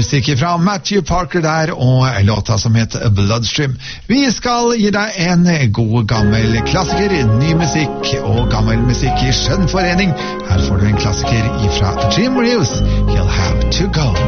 musikk fra Matthew Parker der, og låta som heter Bloodstream. Vi skal gi deg en god gammel klassiker, ny musikk og gammel musikk i skjønn forening. Her får du en klassiker fra Jim Reeves, He'll Have to Go.